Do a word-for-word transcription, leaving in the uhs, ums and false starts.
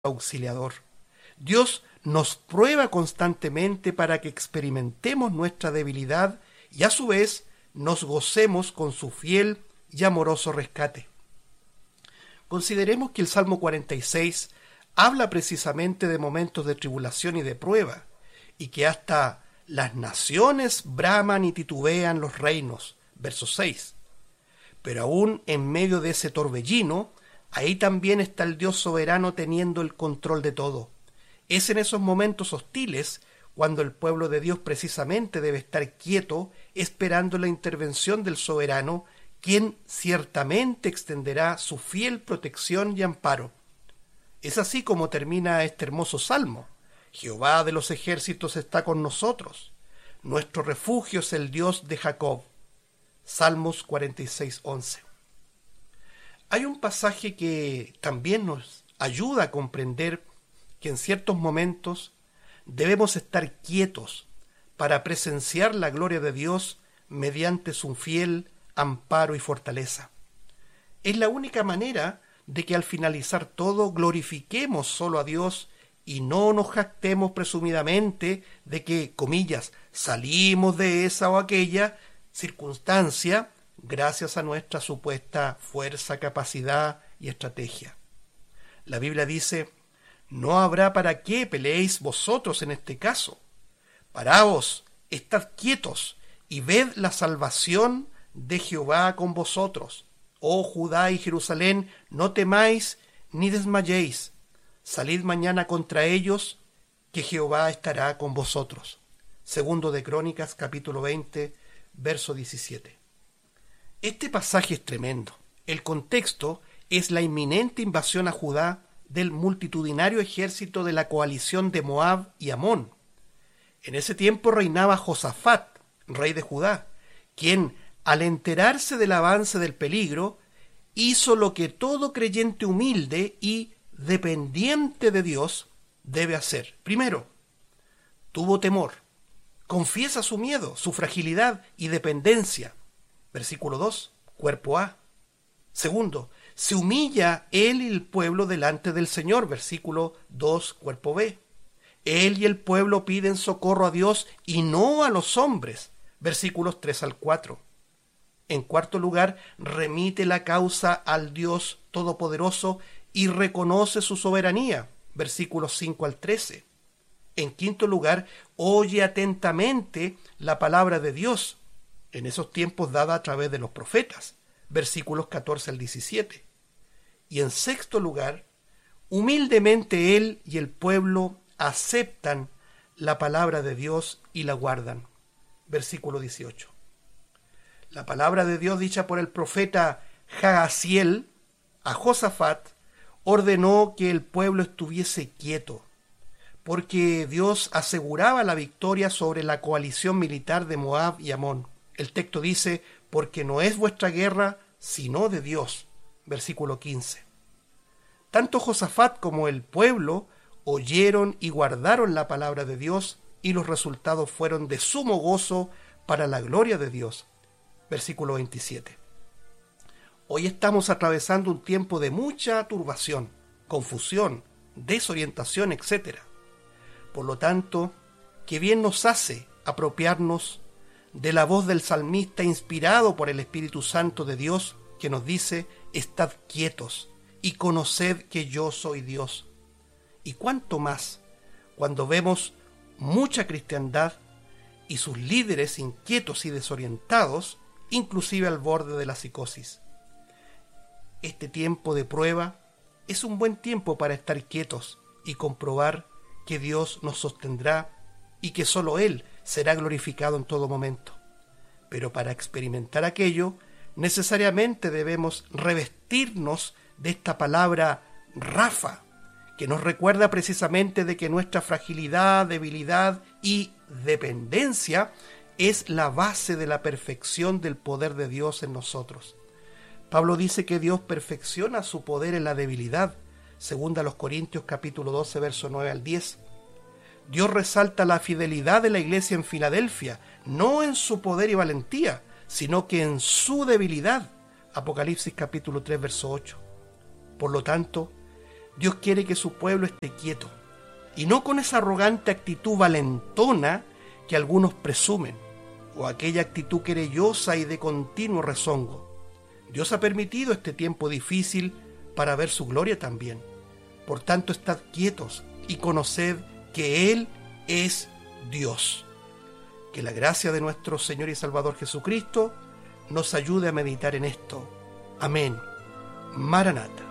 auxiliador. Dios nos prueba constantemente para que experimentemos nuestra debilidad y a su vez nos gocemos con su fiel y amoroso rescate. Consideremos que el Salmo cuarenta y seis habla precisamente de momentos de tribulación y de prueba, y que hasta las naciones braman y titubean los reinos, verso seis. Pero aún en medio de ese torbellino, ahí también está el Dios soberano teniendo el control de todo. Es en esos momentos hostiles cuando el pueblo de Dios precisamente debe estar quieto, esperando la intervención del soberano, quien ciertamente extenderá su fiel protección y amparo. Es así como termina este hermoso salmo. Jehová de los ejércitos está con nosotros. Nuestro refugio es el Dios de Jacob. Salmos cuarenta y seis, once. Hay un pasaje que también nos ayuda a comprender que en ciertos momentos debemos estar quietos para presenciar la gloria de Dios mediante su fiel amparo y fortaleza. Es la única manera de que al finalizar todo glorifiquemos solo a Dios y no nos jactemos presumidamente de que, comillas, salimos de esa o aquella circunstancia gracias a nuestra supuesta fuerza, capacidad y estrategia. La Biblia dice: no habrá para qué peleéis vosotros en este caso. Paraos, estad quietos y ved la salvación de Jehová con vosotros. Oh Judá y Jerusalén, no temáis ni desmayéis. Salid mañana contra ellos, que Jehová estará con vosotros. Segundo de Crónicas, capítulo veinte, verso diecisiete. Este pasaje es tremendo. El contexto es la inminente invasión a Judá del multitudinario ejército de la coalición de Moab y Amón. En ese tiempo reinaba Josafat, rey de Judá, quien, al enterarse del avance del peligro, hizo lo que todo creyente humilde y dependiente de Dios debe hacer. Primero, tuvo temor. Confiesa su miedo, su fragilidad y dependencia. Versículo dos, cuerpo A. Segundo, se humilla él y el pueblo delante del Señor. Versículo dos, cuerpo B. Él y el pueblo piden socorro a Dios y no a los hombres. Versículos tres al cuatro. En cuarto lugar, remite la causa al Dios Todopoderoso y reconoce su soberanía. Versículos cinco al trece. En quinto lugar, oye atentamente la palabra de Dios, en esos tiempos dada a través de los profetas. Versículos catorce al diecisiete. Y en sexto lugar, humildemente él y el pueblo aceptan la palabra de Dios y la guardan. Versículo dieciocho. La palabra de Dios dicha por el profeta Jaasiel a Josafat ordenó que el pueblo estuviese quieto, porque Dios aseguraba la victoria sobre la coalición militar de Moab y Amón. El texto dice: porque no es vuestra guerra, sino de Dios. Versículo quince. Tanto Josafat como el pueblo oyeron y guardaron la palabra de Dios, y los resultados fueron de sumo gozo para la gloria de Dios. Versículo veintisiete. Hoy estamos atravesando un tiempo de mucha turbación, confusión, desorientación, etcétera. Por lo tanto, qué bien nos hace apropiarnos de la voz del salmista inspirado por el Espíritu Santo de Dios, que nos dice: estad quietos y conoced que yo soy Dios. Y cuánto más cuando vemos mucha cristiandad y sus líderes inquietos y desorientados, inclusive al borde de la psicosis. Este tiempo de prueba es un buen tiempo para estar quietos y comprobar que Dios nos sostendrá y que solo Él será glorificado en todo momento. Pero para experimentar aquello, necesariamente debemos revestirnos de esta palabra Rafa, que nos recuerda precisamente de que nuestra fragilidad, debilidad y dependencia es la base de la perfección del poder de Dios en nosotros. Pablo dice que Dios perfecciona su poder en la debilidad, segunda a los Corintios capítulo doce, verso nueve al diez. Dios resalta la fidelidad de la iglesia en Filadelfia, no en su poder y valentía, sino que en su debilidad. Apocalipsis capítulo tres, verso ocho. Por lo tanto, Dios quiere que su pueblo esté quieto, y no con esa arrogante actitud valentona que algunos presumen, o aquella actitud querellosa y de continuo rezongo. Dios ha permitido este tiempo difícil para ver su gloria también. Por tanto, estad quietos y conoced que Él es Dios. Que la gracia de nuestro Señor y Salvador Jesucristo nos ayude a meditar en esto. Amén. Maranata.